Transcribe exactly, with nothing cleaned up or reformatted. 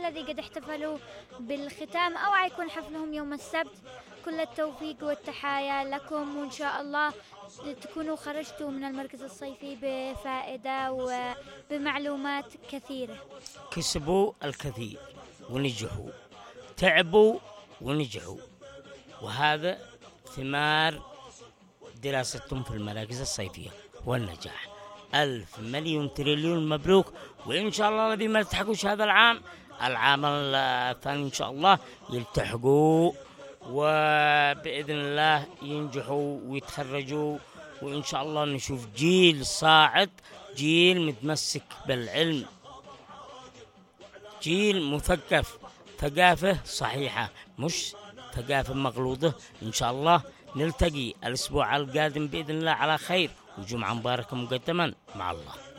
الذي قد احتفلوا بالختام أو حيكون حفلهم يوم السبت. كل التوفيق والتحايا لكم، وإن شاء الله تكونوا خرجتوا من المركز الصيفي بفائدة وبمعلومات كثيرة. كسبوا الكثير ونجحوا، تعبوا ونجحوا، وهذا ثمار دراستهم في المراكز الصيفية والنجاح. ألف مليون تريليون مبروك، وإن شاء الله الذي ما التحقوش هذا العام، العام الثاني إن شاء الله يلتحقوا، وبإذن الله ينجحوا ويتخرجوا، وإن شاء الله نشوف جيل صاعد، جيل متمسك بالعلم، جيل مثقف، ثقافة صحيحة مش ثقافة مغلوطة. إن شاء الله نلتقي الأسبوع القادم بإذن الله على خير، وجمعة مباركة مقدما مع الله.